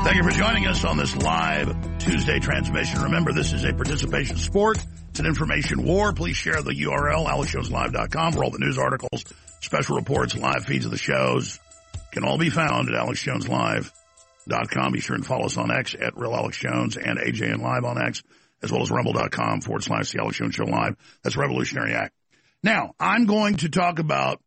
Thank you for joining us on this live Tuesday transmission. Remember, this is a participation sport. It's an information war. Please share the URL, alexjoneslive.com, where all the news articles, special reports, live feeds of the shows can all be found at alexjoneslive.com. Be sure and follow us on X at Real Alex Jones and AJN Live on X, as well as rumble.com/The Alex Jones Show Live. That's Revolutionary Act. Now, I'm going to talk about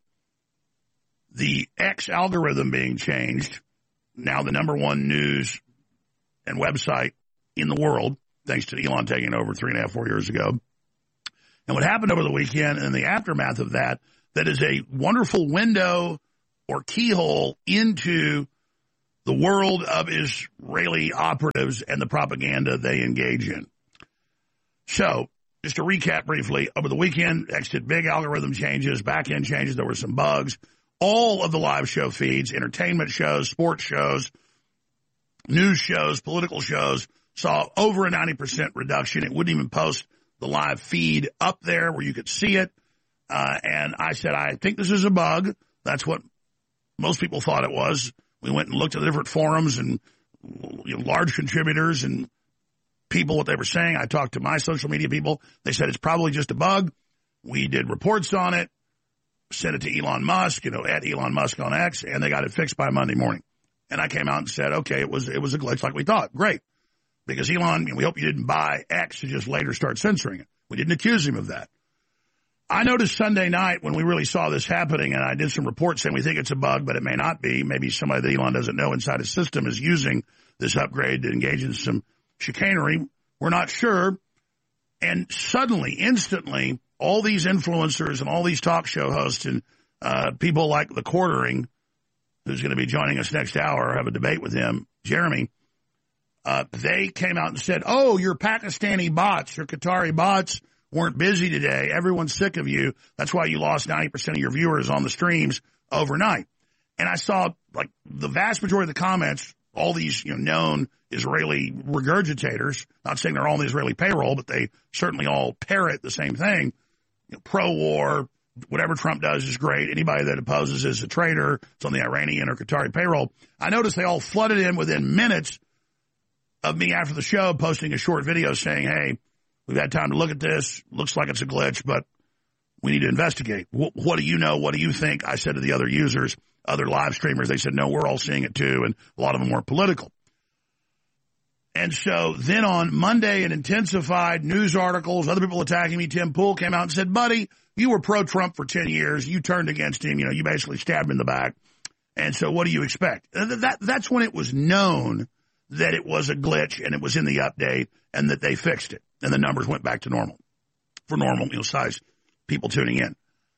the X algorithm being changed. Now the number one news and website in the world, thanks to Elon taking over 3.5-4 years ago. And what happened over the weekend and the aftermath of that, that is a wonderful window or keyhole into the world of Israeli operatives and the propaganda they engage in. So, just to recap briefly, over the weekend, X did big algorithm changes, back-end changes, there were some bugs. All of the live show feeds, entertainment shows, sports shows, news shows, political shows, saw over a 90% reduction. It wouldn't even post the live feed up there where you could see it. And I said, I think this is a bug. That's what most people thought it was. We went and looked at the different forums and large contributors and people, what they were saying. I talked to my social media people. They said it's probably just a bug. We did reports on it. Sent it to Elon Musk, at Elon Musk on X, and they got it fixed by Monday morning. And I came out and said, okay, it was a glitch like we thought. Great. Because Elon, we hope you didn't buy X to just later start censoring it. We didn't accuse him of that. I noticed Sunday night when we really saw this happening, and I did some reports saying we think it's a bug, but it may not be. Maybe somebody that Elon doesn't know inside his system is using this upgrade to engage in some chicanery. We're not sure. And suddenly, instantly, all these influencers and all these talk show hosts and people like The Quartering, who's going to be joining us next hour, have a debate with him, Jeremy, they came out and said, oh, your Pakistani bots, your Qatari bots weren't busy today. Everyone's sick of you. That's why you lost 90% of your viewers on the streams overnight. And I saw, like, the vast majority of the comments, all these known Israeli regurgitators, not saying they're all on the Israeli payroll, but they certainly all parrot the same thing. Pro-war, whatever Trump does is great. Anybody that opposes is a traitor. It's on the Iranian or Qatari payroll. I noticed they all flooded in within minutes of me after the show posting a short video saying, hey, we've had time to look at this. Looks like it's a glitch, but we need to investigate. What do you know? What do you think? I said to the other users, other live streamers, they said, no, we're all seeing it too, and a lot of them weren't political. And so then on Monday, it intensified, news articles, other people attacking me. Tim Pool came out and said, buddy, you were pro-Trump for 10 years. You turned against him. You basically stabbed him in the back. And so what do you expect? That's when it was known that it was a glitch and it was in the update and that they fixed it. And the numbers went back to normal for normal, size people tuning in.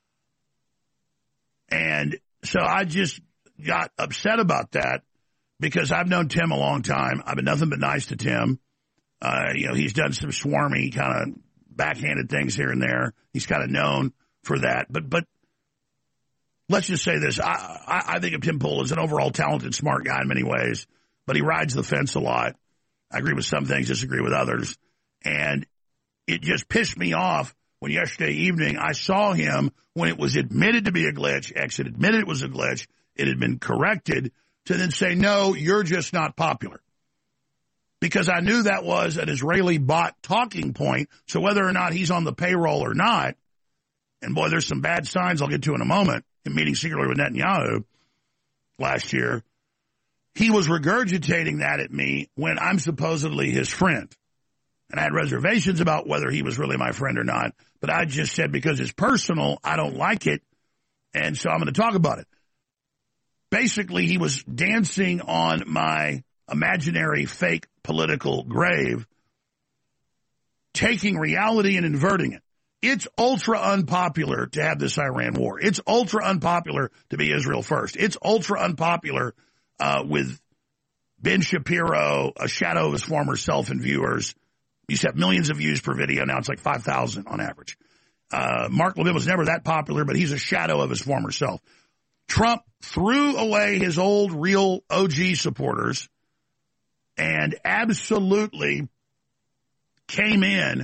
And so I just got upset about that. Because I've known Tim a long time. I've been nothing but nice to Tim. He's done some swarmy kind of backhanded things here and there. He's kind of known for that. But let's just say this. I think of Tim Pool as an overall talented, smart guy in many ways. But he rides the fence a lot. I agree with some things, disagree with others. And it just pissed me off when yesterday evening I saw him when it was admitted to be a glitch. X had admitted it was a glitch. It had been corrected. To then say, no, you're just not popular. Because I knew that was an Israeli bot talking point. So whether or not he's on the payroll or not, and boy, there's some bad signs I'll get to in a moment, in meeting secretly with Netanyahu last year, he was regurgitating that at me when I'm supposedly his friend. And I had reservations about whether he was really my friend or not. But I just said, because it's personal, I don't like it. And so I'm going to talk about it. Basically, he was dancing on my imaginary fake political grave, taking reality and inverting it. It's ultra unpopular to have this Iran war. It's ultra unpopular to be Israel first. It's ultra unpopular with Ben Shapiro, a shadow of his former self and viewers. Used to have millions of views per video. Now it's like 5,000 on average. Mark Levin was never that popular, but he's a shadow of his former self. Trump threw away his old real OG supporters and absolutely came in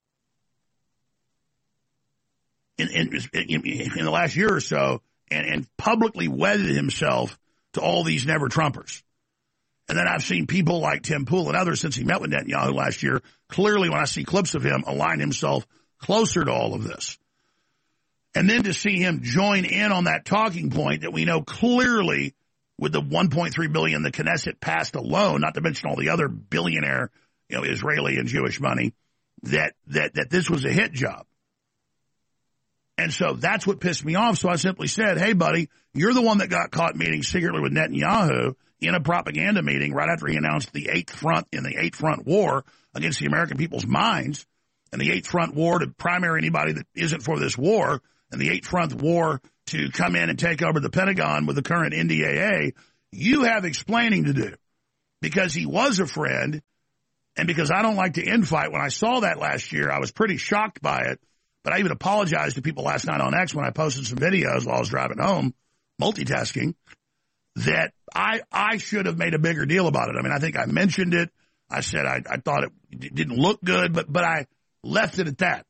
the last year or so and publicly wedded himself to all these never-Trumpers. And then I've seen people like Tim Pool and others since he met with Netanyahu last year, clearly when I see clips of him, align himself closer to all of this. And then to see him join in on that talking point that we know clearly with the $1.3 billion the Knesset passed alone, not to mention all the other billionaire, Israeli and Jewish money, that this was a hit job. And so that's what pissed me off. So I simply said, hey, buddy, you're the one that got caught meeting secretly with Netanyahu in a propaganda meeting right after he announced the Eighth Front in the Eighth Front War against the American people's minds, and the Eighth Front War to primary anybody that isn't for this war, and the Eighth Front War to come in and take over the Pentagon with the current NDAA. You have explaining to do, because he was a friend, and because I don't like to infight. When I saw that last year, I was pretty shocked by it. But I even apologized to people last night on X when I posted some videos while I was driving home, multitasking, that I should have made a bigger deal about it. I mean, I think I mentioned it. I said I thought it didn't look good, but I left it at that.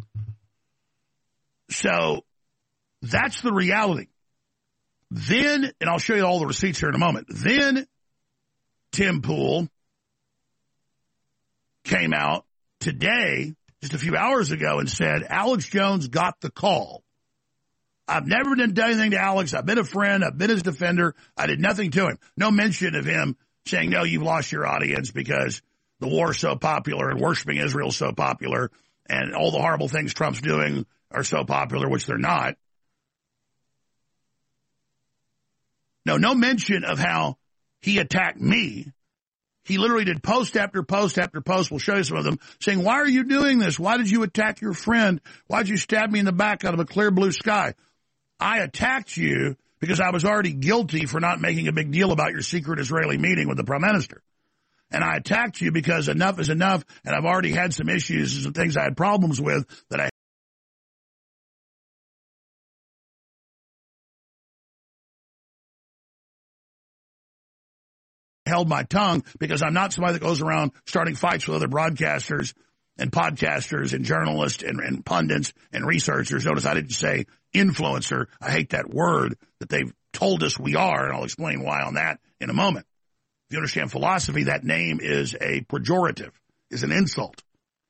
So that's the reality. Then, and I'll show you all the receipts here in a moment, then Tim Pool came out today, just a few hours ago, and said, Alex Jones got the call. I've never done anything to Alex. I've been a friend. I've been his defender. I did nothing to him. No mention of him saying, no, you've lost your audience because the war is so popular and worshiping Israel is so popular and all the horrible things Trump's doing are so popular, which they're not. No mention of how he attacked me. He literally did post after post after post. We'll show you some of them saying, why are you doing this? Why did you attack your friend? Why did you stab me in the back out of a clear blue sky? I attacked you because I was already guilty for not making a big deal about your secret Israeli meeting with the prime minister. And I attacked you because enough is enough. And I've already had some issues and some things I had problems with that I held my tongue, because I'm not somebody that goes around starting fights with other broadcasters and podcasters and journalists and pundits and researchers. Notice I didn't say influencer. I hate that word that they've told us we are, and I'll explain why on that in a moment. If you understand philosophy, that name is a pejorative, is an insult.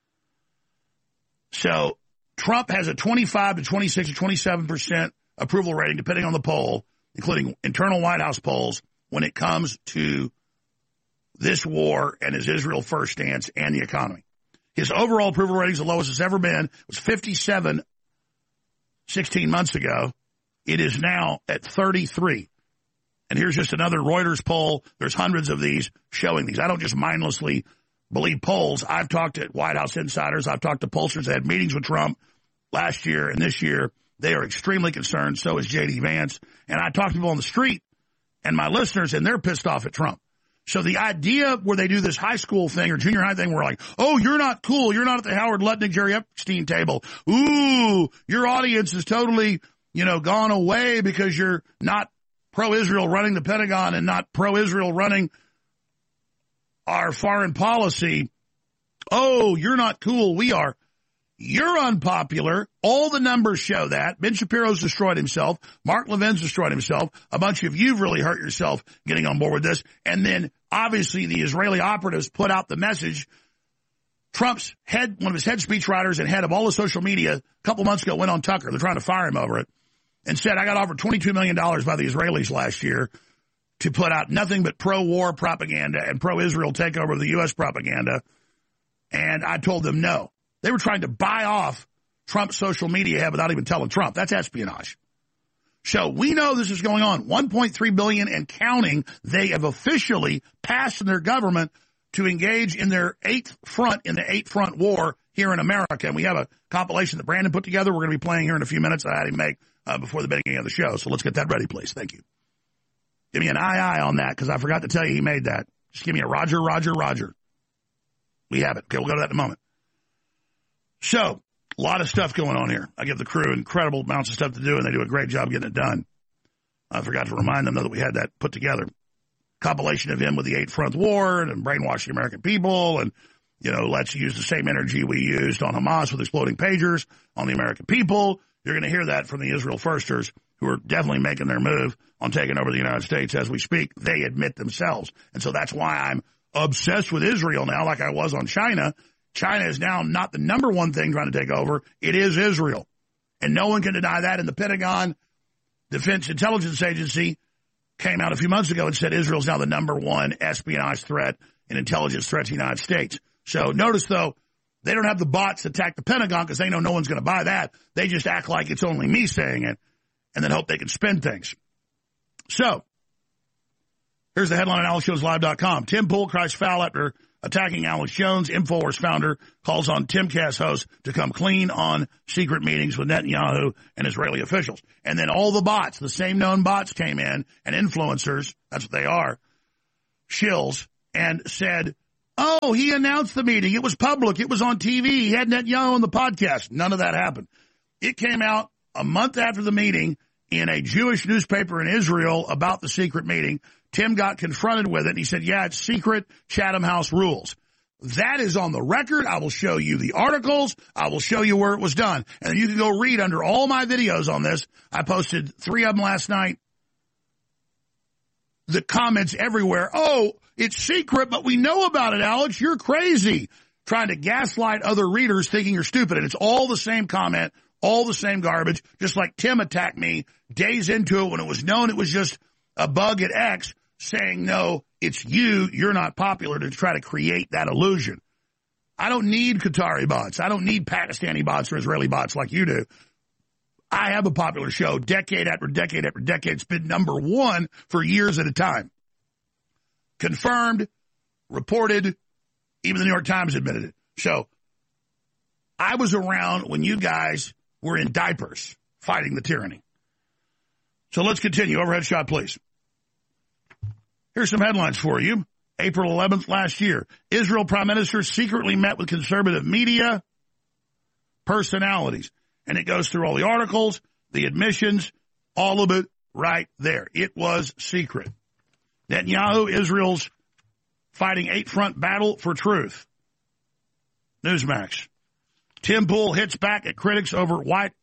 So Trump has a 25 to 26 to 27% approval rating, depending on the poll, including internal White House polls, when it comes to this war and his Israel first stance and the economy. His overall approval rating is the lowest it's ever been. It was 57 16 months ago. It is now at 33. And here's just another Reuters poll. There's hundreds of these showing these. I don't just mindlessly believe polls. I've talked to White House insiders. I've talked to pollsters that had meetings with Trump last year and this year. They are extremely concerned. So is J.D. Vance. And I talked to people on the street and my listeners, and they're pissed off at Trump. So the idea where they do this high school thing or junior high thing where like, oh, you're not cool. You're not at the Howard Lutnick, Jerry Epstein table. Ooh, your audience is totally, gone away because you're not pro-Israel running the Pentagon and not pro-Israel running our foreign policy. Oh, you're not cool. We are. You're unpopular. All the numbers show that. Ben Shapiro's destroyed himself. Mark Levin's destroyed himself. A bunch of you've really hurt yourself getting on board with this. And then, obviously, the Israeli operatives put out the message. Trump's one of his head speechwriters and head of all the social media, a couple months ago went on Tucker. They're trying to fire him over it. And said, I got offered $22 million by the Israelis last year to put out nothing but pro-war propaganda and pro-Israel takeover of the U.S. propaganda. And I told them no. They were trying to buy off Trump's social media head without even telling Trump. That's espionage. So we know this is going on. $1.3 billion and counting. They have officially passed in their government to engage in their eighth front in the Eighth Front War here in America. And we have a compilation that Brandon put together. We're going to be playing here in a few minutes that I had him make before the beginning of the show. So let's get that ready, please. Thank you. Give me an aye on that, because I forgot to tell you he made that. Just give me a Roger. We have it. Okay, we'll go to that in a moment. So, a lot of stuff going on here. I give the crew incredible amounts of stuff to do, and they do a great job getting it done. I forgot to remind them, though, that we had that put together. Compilation of him with the Eighth Front War and brainwashing American people, and, let's use the same energy we used on Hamas with exploding pagers on the American people. You're going to hear that from the Israel Firsters, who are definitely making their move on taking over the United States as we speak. They admit themselves. And so that's why I'm obsessed with Israel now, like I was on China. China is now not the number one thing trying to take over. It is Israel. And no one can deny that. And the Pentagon Defense Intelligence Agency came out a few months ago and said Israel's now the number one espionage threat and intelligence threat to the United States. So notice, though, they don't have the bots attack the Pentagon because they know no one's going to buy that. They just act like it's only me saying it and then hope they can spin things. So here's the headline on AlexJonesLive.com. Tim Pool cries foul after attacking Alex Jones. InfoWars founder calls on Timcast host to come clean on secret meetings with Netanyahu and Israeli officials. And then all the bots, the same known bots came in, and influencers, that's what they are, shills, and said, oh, he announced the meeting. It was public. It was on TV. He had Netanyahu on the podcast. None of that happened. It came out a month after the meeting in a Jewish newspaper in Israel about the secret meeting. Tim got confronted with it, and he said, yeah, it's secret, Chatham House rules. That is on the record. I will show you the articles. I will show you where it was done. And you can go read under all my videos on this. I posted 3 of them last night. The comments everywhere. Oh, it's secret, but we know about it, Alex. You're crazy. Trying to gaslight other readers thinking you're stupid. And it's all the same comment, all the same garbage, just like Tim attacked me days into it when it was known it was just a bug at X, saying, no, it's you're not popular, to try to create that illusion. I don't need Qatari bots. I don't need Pakistani bots or Israeli bots like you do. I have a popular show decade after decade after decade. It's been number one for years at a time. Confirmed, reported, even the New York Times admitted it. So I was around when you guys were in diapers fighting the tyranny. So let's continue. Overhead shot, please. Here's some headlines for you. April 11th last year, Israel Prime Minister secretly met with conservative media personalities. And it goes through all the articles, the admissions, all of it right there. It was secret. Netanyahu, Israel's fighting 8-front battle for truth. Newsmax. Tim Pool hits back at critics over white.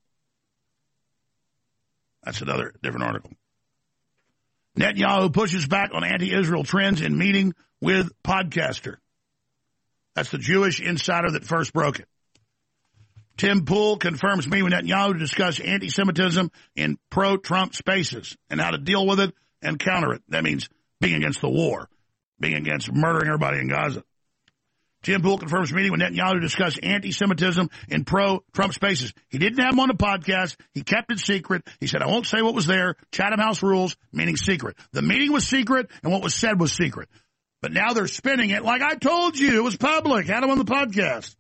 That's another different article. Netanyahu pushes back on anti-Israel trends in meeting with podcaster. That's the Jewish insider that first broke it. Tim Pool confirms meeting with Netanyahu to discuss anti-Semitism in pro-Trump spaces and how to deal with it and counter it. That means being against the war, being against murdering everybody in Gaza. Tim Pool confirms meeting with Netanyahu to discuss anti-Semitism in pro-Trump spaces. He didn't have him on the podcast. He kept it secret. He said, I won't say what was there. Chatham House rules, meaning secret. The meeting was secret, and what was said was secret. But now they're spinning it like, I told you, it was public. Had him on the podcast.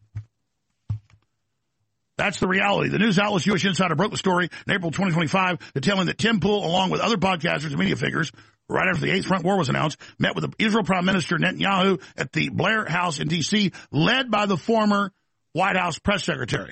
That's the reality. The news outlet Jewish Insider broke the story in April 2025, detailing that Tim Pool, along with other podcasters and media figures, right after the 8th Front War was announced, met with the Israel Prime Minister Netanyahu at the Blair House in D.C., led by the former White House press secretary,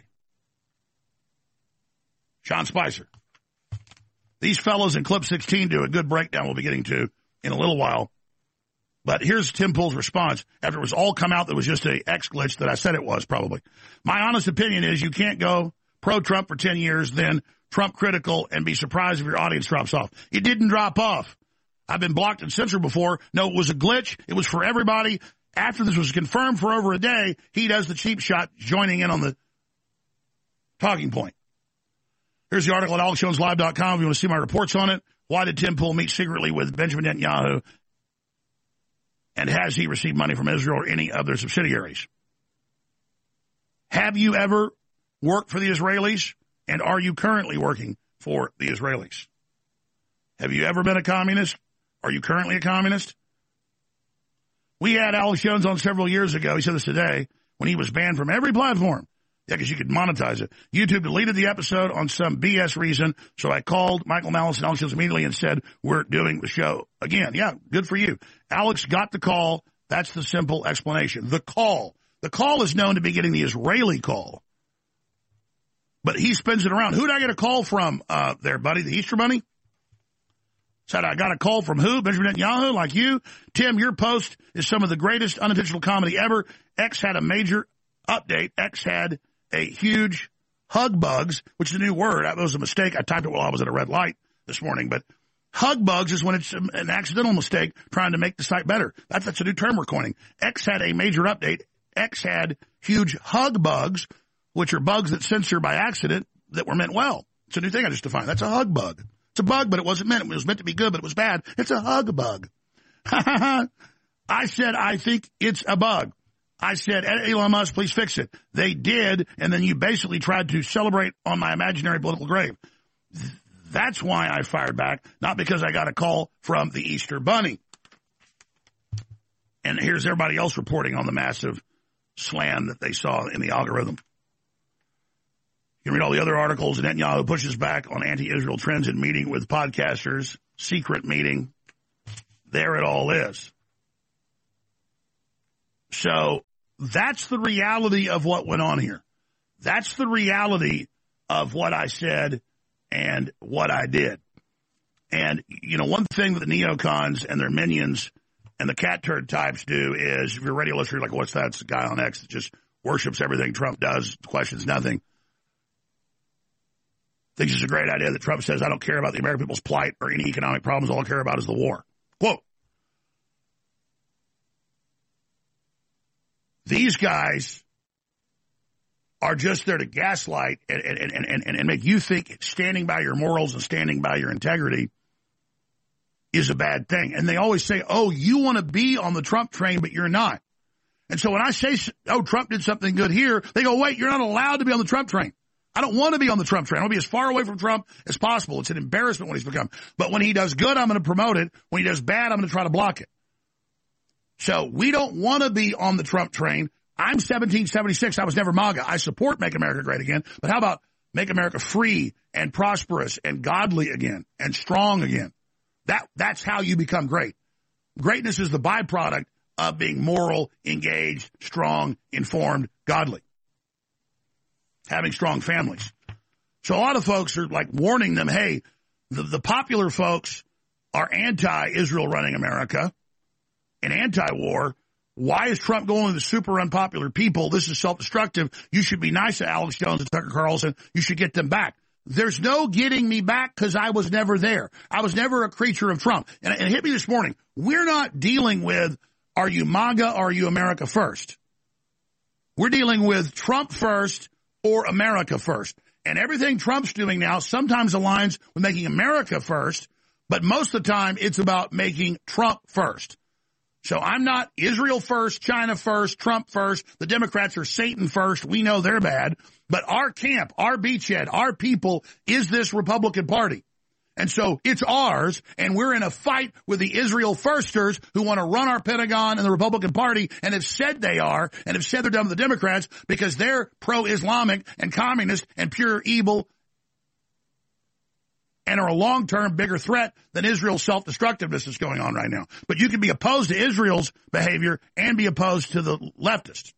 Sean Spicer. These fellows in clip 16 do a good breakdown we'll be getting to in a little while. But here's Tim Pool's response after it was all come out that was just a X glitch that I said it was probably. My honest opinion is you can't go pro-Trump for 10 years, then Trump critical, and be surprised if your audience drops off. It didn't drop off. I've been blocked and censored before. No, it was a glitch. It was for everybody. After this was confirmed for over a day, he does the cheap shot, joining in on the talking point. Here's the article at AlexJonesLive.com if you want to see my reports on it. Why did Tim Pool meet secretly with Benjamin Netanyahu? And has he received money from Israel or any of their subsidiaries? Have you ever worked for the Israelis? And are you currently working for the Israelis? Have you ever been a communist? Are you currently a communist? We had Alex Jones on several years ago. He said this today when he was banned from every platform. Yeah, because you could monetize it. YouTube deleted the episode on some BS reason, so I called Michael Malice and Alex Jones immediately and said, we're doing the show again. Yeah, good for you. Alex got the call. That's the simple explanation. The call. The call is known to be getting the Israeli call. But he spins it around. Who did I get a call from there, buddy? The Easter Bunny? Said, I got a call from who? Benjamin Netanyahu, like you? Tim, your post is some of the greatest unintentional comedy ever. X had a major update. X had a huge hug bugs, which is a new word. That was a mistake. I typed it while I was at a red light this morning. But hug bugs is when it's an accidental mistake trying to make the site better. That's a new term we're coining. X had a major update. X had huge hug bugs, which are bugs that censor by accident that were meant well. It's a new thing I just defined. That's a hug bug. It's a bug, but it wasn't meant. It was meant to be good, but it was bad. It's a hug bug. I said, I think it's a bug. I said, Elon Musk, please fix it. They did, and then you basically tried to celebrate on my imaginary political grave. That's why I fired back, not because I got a call from the Easter Bunny. And here's everybody else reporting on the massive slam that they saw in the algorithm. You can read all the other articles. Netanyahu pushes back on anti-Israel trends in meeting with podcasters. Secret meeting. There it all is. So that's the reality of what went on here. That's the reality of what I said and what I did. And, you know, one thing that the neocons and their minions and the cat turd types do is, if you're a radio listener, you're like, what's that? It's a guy on X that just worships everything Trump does, questions nothing. Thinks it's a great idea that Trump says, I don't care about the American people's plight or any economic problems. All I care about is the war. Quote. These guys are just there to gaslight and make you think standing by your morals and standing by your integrity is a bad thing. And they always say, oh, you want to be on the Trump train, but you're not. And so when I say, oh, Trump did something good here, they go, wait, you're not allowed to be on the Trump train. I don't want to be on the Trump train. I want to be as far away from Trump as possible. It's an embarrassment what he's become. But when he does good, I'm going to promote it. When he does bad, I'm going to try to block it. So we don't want to be on the Trump train. I'm 1776. I was never MAGA. I support Make America Great Again. But how about make America free and prosperous and godly again and strong again? That's how you become great. Greatness is the byproduct of being moral, engaged, strong, informed, godly. Having strong families. So a lot of folks are like warning them, hey, the popular folks are anti-Israel running America and anti-war. Why is Trump going to the super unpopular people? This is self-destructive. You should be nice to Alex Jones and Tucker Carlson. You should get them back. There's no getting me back because I was never there. I was never a creature of Trump. And it hit me this morning. We're not dealing with, are you MAGA or are you America first? We're dealing with Trump first or America first. And everything Trump's doing now sometimes aligns with making America first, but most of the time it's about making Trump first. So I'm not Israel first, China first, Trump first. The Democrats are Satan first. We know they're bad. But our camp, our beachhead, our people is this Republican Party. And so it's ours, and we're in a fight with the Israel firsters who want to run our Pentagon and the Republican Party and have said they are and have said they're done with the Democrats because they're pro-Islamic and communist and pure evil and are a long-term bigger threat than Israel's self-destructiveness is going on right now. But you can be opposed to Israel's behavior and be opposed to the leftists.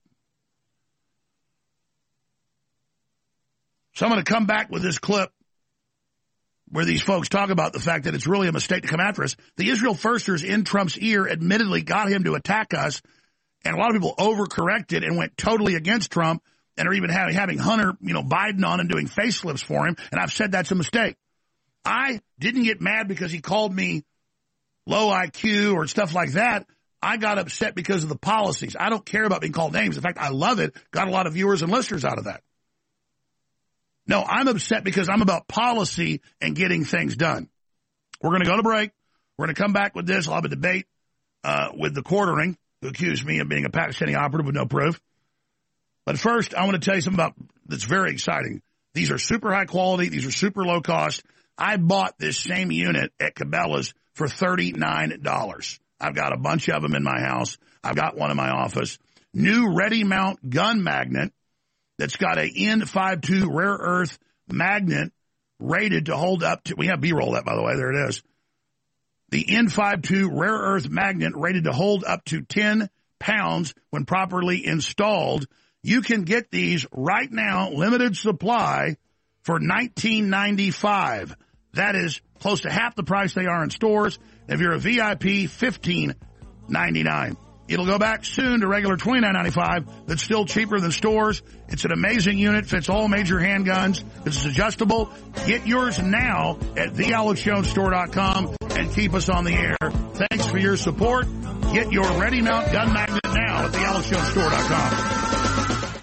So I'm going to come back with this clip where these folks talk about the fact that it's really a mistake to come after us. The Israel firsters in Trump's ear admittedly got him to attack us, and a lot of people overcorrected and went totally against Trump and are even having Hunter, Biden on and doing facelifts for him, and I've said that's a mistake. I didn't get mad because he called me low IQ or stuff like that. I got upset because of the policies. I don't care about being called names. In fact, I love it. Got a lot of viewers and listeners out of that. No, I'm upset because I'm about policy and getting things done. We're going to go to break. We're going to come back with this. I'll have a debate with the quartering, who accused me of being a Pakistani operative with no proof. But first, I want to tell you something that's very exciting. These are super high quality. These are super low cost. I bought this same unit at Cabela's for $39. I've got a bunch of them in my house. I've got one in my office. New ready mount gun magnet that's got a N52 rare earth magnet rated to hold up to, we have B-roll that, by the way, there it is. The N52 rare earth magnet rated to hold up to 10 pounds when properly installed. You can get these right now, limited supply, for $19.95. That is close to half the price they are in stores. If you're a VIP, $15.99. It'll go back soon to regular $29.95. That's still cheaper than stores. It's an amazing unit. Fits all major handguns. This is adjustable. Get yours now at thealexjonesstore.com and keep us on the air. Thanks for your support. Get your Ready Mount gun magnet now at thealexjonesstore.com.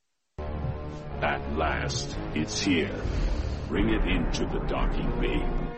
At last, it's here. Bring it into the docking bay.